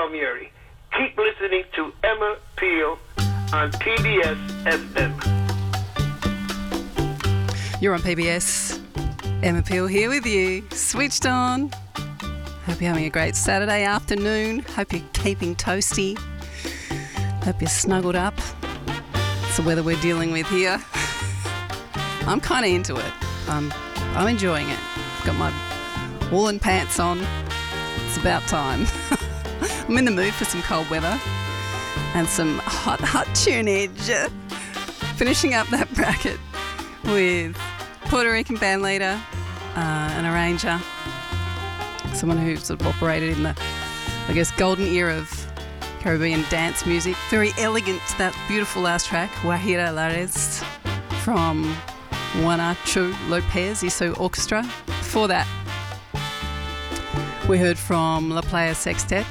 Palmieri. Keep listening to Emma Peel on PBS FM. You're on PBS. Emma Peel here with you. Switched on. Hope you're having a great Saturday afternoon. Hope you're keeping toasty. Hope you're snuggled up. It's the weather we're dealing with here. I'm kind of into it. I'm enjoying it. I've got my woolen pants on. It's about time. I'm in the mood for some cold weather and some hot tunage. Finishing up that bracket with Puerto Rican band leader, an arranger, someone who sort of operated in the, I guess, golden era of Caribbean dance music. Very elegant, that beautiful last track, Guajira Lares, from Juanacho Lopez Iso Orchestra. Before that, we heard from La Playa Sextet,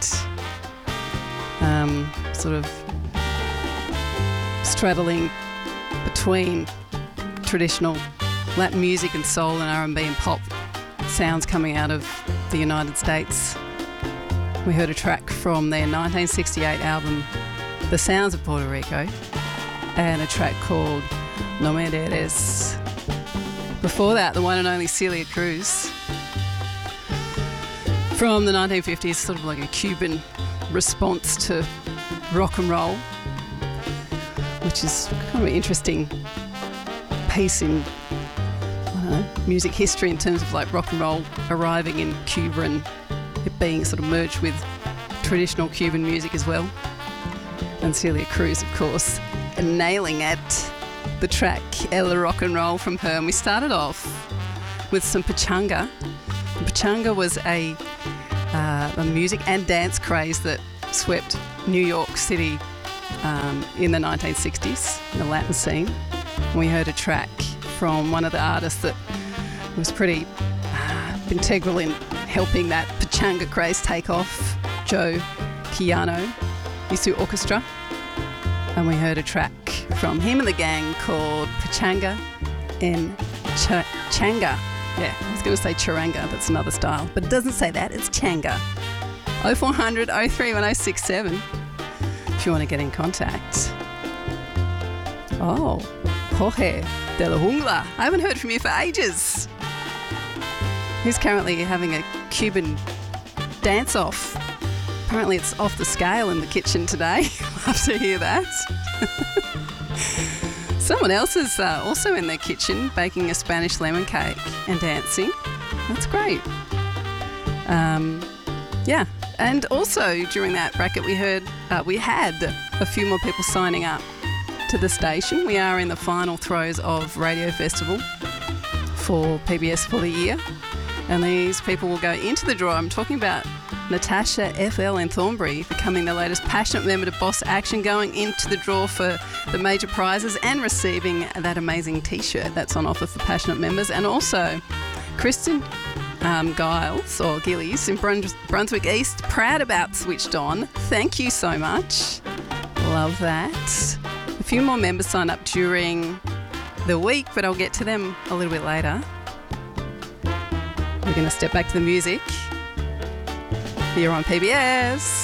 sort of straddling between traditional Latin music and soul and R&B and pop sounds coming out of the United States. We heard a track from their 1968 album, The Sounds of Puerto Rico, and a track called No Me Deres. Before that, the one and only Celia Cruz from the 1950s, sort of like a Cuban response to rock and roll, which is kind of an interesting piece in music history in terms of like rock and roll arriving in Cuba and it being sort of merged with traditional Cuban music as well. And Celia Cruz, of course, nailing it. The track El Rock and Roll from her. And we started off with some pachanga. Pachanga was a music and dance craze that swept New York City in the 1960s, in the Latin scene. And we heard a track from one of the artists that was pretty integral in helping that pachanga craze take off, Joe Quijano, Isu Orchestra. And we heard a track from him and the gang called Pachanga en Changa. Yeah, I was going to say charanga, that's another style, but it doesn't say that, it's changa. 0400 031067 if you want to get in contact. Oh, Jorge de la Jungla. I haven't heard from you for ages. He's currently having a Cuban dance-off. Apparently it's off the scale in the kitchen today. Love to hear that. Someone else is also in their kitchen baking a Spanish lemon cake and dancing. That's great. Yeah, and also during that bracket we had a few more people signing up to the station. We are in the final throes of Radio Festival for PBS for the year, and these people will go into the draw. I'm talking about Natasha FL in Thornbury becoming the latest passionate member to Boss Action, going into the draw for the major prizes and receiving that amazing t-shirt that's on offer for passionate members. And also Kristen Giles or Gillies in Brunswick East, proud about Switched On. Thank you so much. Love that. A few more members signed up during the week, but I'll get to them a little bit later. We're going to step back to the music. Here on PBS.